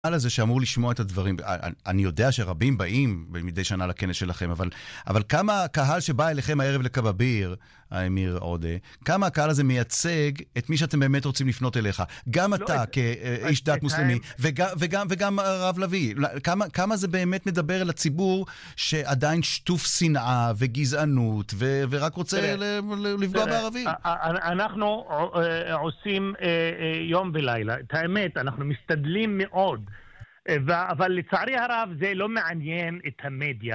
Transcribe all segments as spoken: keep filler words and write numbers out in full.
על הזה שאמור לשמוע את הדברים. אני יודע שרבים באים מדי שנה לכנס שלכם, אבל, אבל כמה הקהל שבא אליכם הערב לקבביר, האמיר עודה, כמה הקהל הזה מייצג את מי שאתם באמת רוצים לפנות אליך? גם אתה כאיש דת מוסלמי, וגם, וגם, וגם הרב לוי. כמה, כמה זה באמת מדבר אל הציבור שעדיין שטוף שנאה וגזענות, ו, ורק רוצה לפגוע בערבים? אנחנו עושים יום ולילה. את האמת, אנחנו מסתדלים מאוד. אבל לצערי הרב זה לא מעניין את המדיה.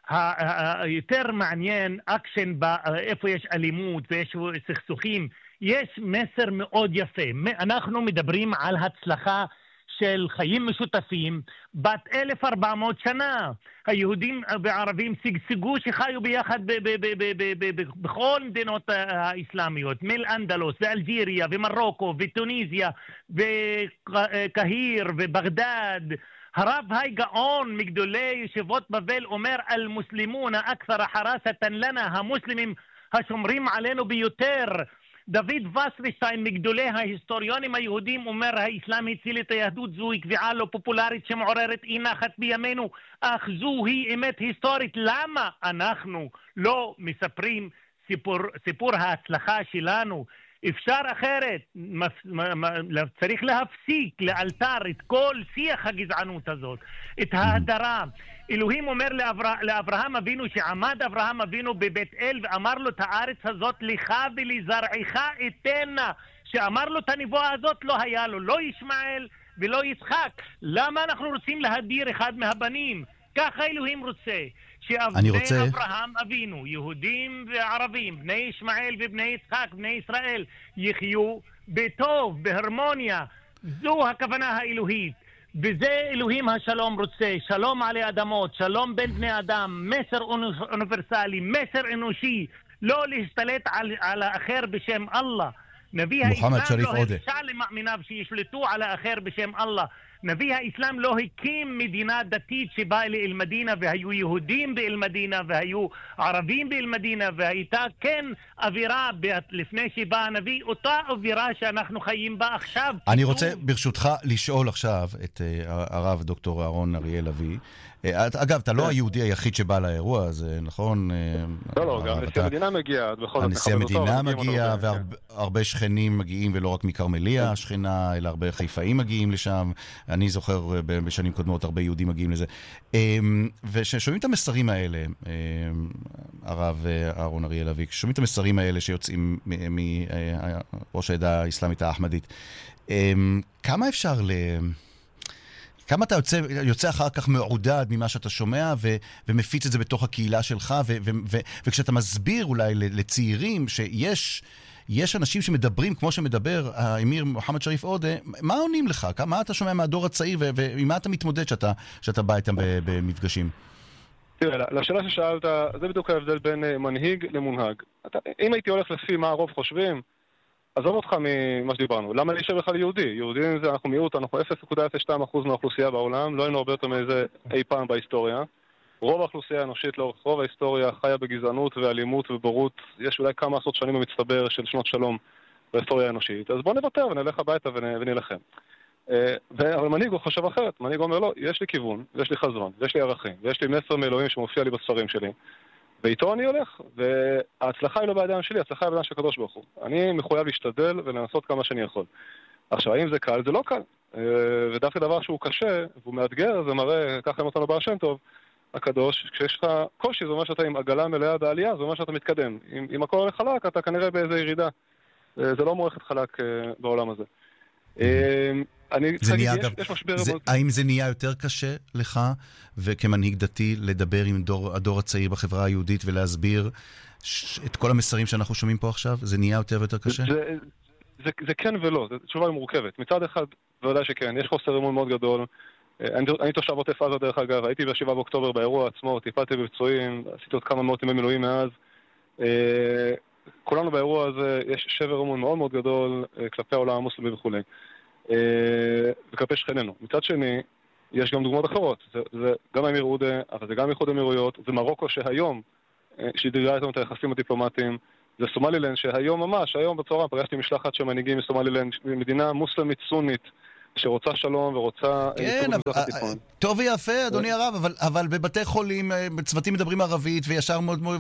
היותר מעניין אקשן איפה יש אלימות ויש סכסוכים. יש מסר מאוד יפה. אנחנו מדברים על הצלחה של חיים משותפים בת אלף וארבע מאות שנה. היהודים והערבים שגשגו שחיו ביחד בכל מדינות האסלאמיות, מאל-אנדלוס ואלג'יריה ומרוקו וטוניסיה וקהיר ובגדד. הרב היי גאון מגדולי ישיבות בבל אומר אל-מוסלימון אכתר חרסתן לנה, המוסלמים השומרים עלינו ביותר. דוד וסרשטיין מגדולי ההיסטוריונים היהודים אומר האסלאם הציל את היהדות, זוהי קביעה לא פופולרית שמעוררת אי נחת בימינו, אך זוהי אמת היסטורית. למה אנחנו לא מספרים סיפור, סיפור ההצלחה שלנו? אפשר אחרת, צריך להפסיק לאלתר את כל שיח הגזענות הזאת, את ההדרה. אלוהים אומר לאברה, לאברהם אבינו, שעמד אברהם אבינו בבית אל ואמר לו את הארץ הזאת לך ולזרעך אתנה, שאמר לו את הנבואה הזאת לא היה לו לא ישמעאל ולא יצחק. למה אנחנו רוצים להדיר אחד מהבנים? ככה אלוהים רוצה שבני רוצה... אברהם אבינו, יהודים וערבים, בני ישמעאל ובני יצחק, בני ישראל, יחיו בטוב, בהרמוניה. זו הכוונה האלוהית. וזה אלוהים השלום רוצה, שלום עלי אדמות, שלום בין בני אדם, מסר אוניברסלי, מסר אנושי, לא להשתלט על, על האחר בשם אללה. נביא האסלאם לא הרשע למאמיניו שישלטו על האחר בשם אללה. נביא האסלאם לא הקים מדינה דתית שבאה לאל-מדינה והיו יהודים באל-מדינה והיו ערבים באל-מדינה והייתה כן אווירה לפני שבא הנביא, אותה אווירה שאנחנו חיים בה עכשיו. אני רוצה ברשותך לשאול עכשיו את הרב דוקטור אהרון אריאל לוי. אגב, אתה לא היהודי היחיד שבא לאירוע הזה, נכון? לא, לא, גם נשיא המדינה מגיע. נשיא המדינה מגיע, והרבה שכנים מגיעים, ולא רק מקרמליה השכנה, אלא הרבה חיפאים מגיעים לשם. אני זוכר בשנים קודמות הרבה יהודים מגיעים לזה. וששומעים את המסרים האלה, הרב אהרון אריאל לוי, שומעים את המסרים האלה שיוצאים מראש העדה האסלאמית האחמדית, כמה אפשר ל... כמה אתה יוצא, יוצא אחר כך מעודד ממה שאתה שומע ו, ומפיץ את זה בתוך הקהילה שלך, ו, ו, ו, וכשאתה מסביר אולי לצעירים שיש יש אנשים שמדברים כמו שמדבר האמיר מוחמד שריף עודה, מה עונים לך? מה אתה שומע מהדור הצעיר ועם מה אתה מתמודד שאתה, שאתה בא איתם במפגשים? תראה, לשאלה ששאלת, זה בדיוק ההבדל בין מנהיג למונהג. אתה, אם הייתי הולך לפי מה הרוב חושבים, עזוב אותך ממה שדיברנו. למה להישאר בכלל יהודי? יהודים זה, אנחנו מיעוט, אנחנו אפס נקודה אפס שתיים אחוז מהאוכלוסייה בעולם, לא היינו הרבה יותר מאיזה אי פעם בהיסטוריה. רוב האוכלוסייה האנושית לאורך רוב ההיסטוריה חיה בגזענות ואלימות ובורות. יש אולי כמה עשרות שנים במצטבר של שנות שלום בהיסטוריה האנושית. אז בוא נוותר ונלך הביתה ונלחם. אבל מנהיג הוא חושב אחרת. מנהיג אומר לא, יש לי כיוון, יש לי חזון, יש לי ערכים, ויש לי מסר מאלוהים שמופיע לי בספרים שלי. ואיתו אני הולך, וההצלחה היא לא בידיים שלי, ההצלחה היא בידיים של הקדוש ברוך הוא. אני מחויב להשתדל ולנסות כמה שאני יכול. עכשיו, האם זה קל? זה לא קל. ודווקא דבר שהוא קשה, והוא מאתגר, זה מראה, ככה הם אותנו בעל שם טוב, הקדוש, כשיש לך קושי, זה אומר שאתה עם עגלה מלאה בעלייה, זה אומר שאתה מתקדם. אם, אם הכל הולך חלק, אתה כנראה באיזה ירידה. זה לא מוערכת חלק בעולם הזה. אני זה נהיה, אגב, זה, האם זה נהיה יותר קשה לך וכמנהיג דתי לדבר עם דור, הדור הצעיר בחברה היהודית ולהסביר ש, את כל המסרים שאנחנו שומעים פה עכשיו? זה נהיה יותר ויותר קשה? זה, זה, זה, זה כן ולא, זו תשובה מורכבת. מצד אחד, בוודאי שכן, יש חוסר אמון מאוד גדול. אני, אני תושב עוטף עזה דרך אגב, הייתי בשבעה באוקטובר באירוע עצמו, טיפלתי בפצועים, עשיתי עוד כמה מאות ימי מילואים מאז. כולנו באירוע הזה, יש שבר אמון מאוד מאוד גדול כלפי העולם המוסלמי וכו'. וכלפי שכננו. מצד שני, יש גם דוגמאות אחרות. זה, זה גם האמיר עודה, אבל זה גם איחוד האמירויות, זה מרוקו שהיום, שדרגה איתנו את היחסים הדיפלומטיים, זה סומלילנד שהיום ממש, היום בצהריים, פגשתי משלחת שמנהיגים מסומלילנד, מדינה מוסלמית סונית, שרוצה שלום ורוצה... כן, טוב ויפה, אדוני הרב, אבל בבתי חולים, בצוותים מדברים ערבית, וישר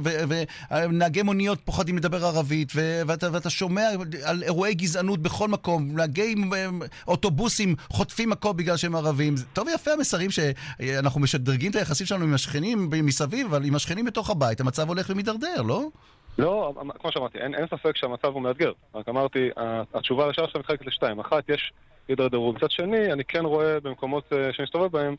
ונהגי מוניות פוחדים לדבר ערבית, ואתה שומע על אירועי גזענות בכל מקום, נהגי אוטובוסים חוטפים מקום בגלל שהם ערבים. טוב ויפה המסרים שאנחנו משדרגים את היחסים שלנו עם השכנים מסביב, אבל עם השכנים בתוך הבית, המצב הולך ומתדרדר, לא? לא, כמו שאמרתי, אין, אין ספק שהמצב הוא מאתגר. רק אמרתי, התשובה לשאלה שלנו מתחלקת לשתיים. אחת, יש הידרדרות. מצד שני, אני כן רואה במקומות שאני מסתובב בהם,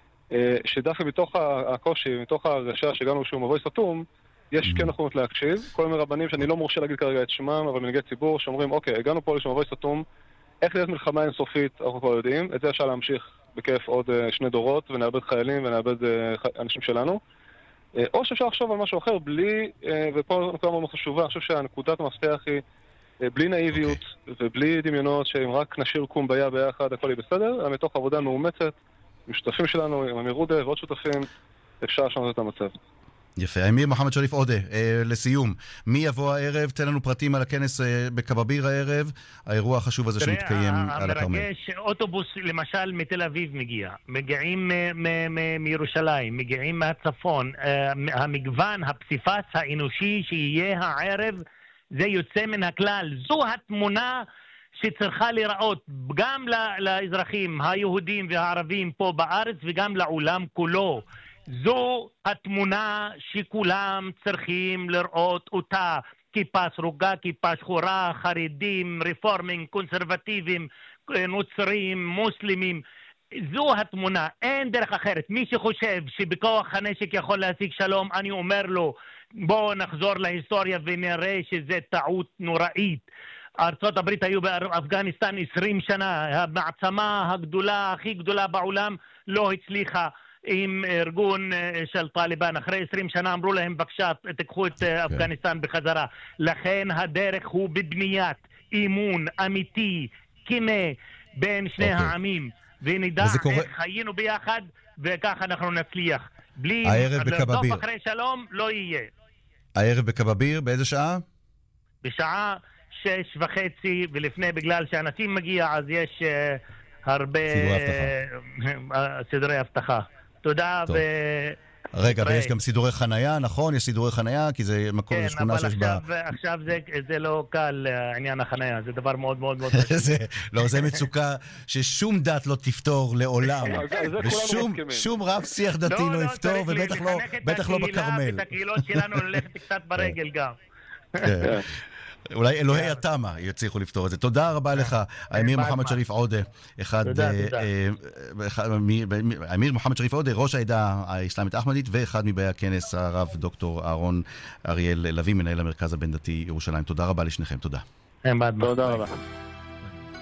שדווקא מתוך הקושי, מתוך הרגשה שהגענו שהוא מבוי סתום, יש כן נכונות להקשיב. כל מיני רבנים שאני לא מורשה להגיד כרגע את שמם, אבל מנהיגי ציבור שאומרים, אוקיי, הגענו פה לשום מבוי סתום, איך להיות מלחמה אינסופית, אנחנו כבר יודעים. את זה אפשר להמשיך בכיף עוד שני דורות, ונאבד חיילים ונאבד אנשים שלנו. או שאפשר לחשוב על משהו אחר, בלי, ופה נקודה מאוד חשובה, אני חושב שהנקודת המפתח היא בלי נאיביות okay. ובלי דמיונות שאם רק נשאיר קום ביה ביחד הכל יהיה בסדר, אלא מתוך עבודה מאומצת, עם שותפים שלנו, עם אמיר עודה ועוד שותפים, אפשר לשנות את המצב. יפה. אמיר מוחמד שריף עודה, אה, לסיום, מי יבוא הערב? תן לנו פרטים על הכנס אה, בקבביר הערב, האירוע החשוב הזה שמתקיים על הכרמל. המרגש, אוטובוס למשל מתל אביב מגיע, מגיעים מירושלים, מגיעים מהצפון, אה, המגוון, הפסיפס האנושי שיהיה הערב, זה יוצא מן הכלל. זו התמונה שצריכה לראות גם לאזרחים היהודים והערבים פה בארץ וגם לעולם כולו. זו התמונה שכולם צריכים לראות אותה. כיפה סרוגה, כיפה שחורה, חרדים, רפורמים, קונסרבטיבים, נוצרים, מוסלמים. זו התמונה, אין דרך אחרת. מי שחושב שבכוח הנשק יכול להשיג שלום, אני אומר לו, בואו נחזור להיסטוריה ונראה שזה טעות נוראית. ארצות הברית היו באפגניסטן עשרים שנה, המעצמה הגדולה, הכי גדולה בעולם, לא הצליחה עם ארגון של טליבן. אחרי עשרים שנה אמרו להם, בבקשה, תקחו את אפגניסטן בחזרה. לכן הדרך הוא בבניית אמון אמיתי, כנה, בין שני העמים. ונדע איך חיינו ביחד, וכך אנחנו נצליח. בלי לרדוף אחרי שלום, לא יהיה. הערב בקבביר, באיזה שעה? בשעה שש וחצי, ולפני, בגלל שאנשים מגיע, אז יש uh, הרבה סדרי הבטחה. תודה. ו... רגע, ויש גם סידורי חנייה, נכון? יש סידורי חנייה, כי זה מקום, כן, זה שכונה שיש בה... כן, אבל עכשיו זה, זה לא קל, עניין החנייה, זה דבר מאוד מאוד מאוד חשוב. לא, זה מצוקה ששום דת לא תפתור לעולם, ושום רב שיח דתי לא יפתור, ובטח לא בכרמל. את הקהילות שלנו ללכת קצת ברגל גם. אולי אלוהי התמה יצליחו לפתור את זה. תודה רבה לך, אמיר מוחמד שריף עודה, אחד, אמיר מוחמד שריף עודה, ראש העדה האסלאמית אחמדית, ואחד מבאי הכנס, הרב דוקטור אהרון אריאל לוי, מנהל המרכז הבין-דתי ירושלים. תודה רבה לשניכם, תודה. תודה רבה.